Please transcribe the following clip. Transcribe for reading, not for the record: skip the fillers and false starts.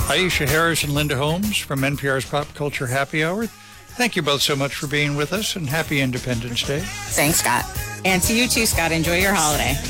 Aisha Harris and Linda Holmes from NPR's Pop Culture Happy Hour. Thank you both so much for being with us, and happy Independence Day. Thanks, Scott. And to you too, Scott. Enjoy your holiday.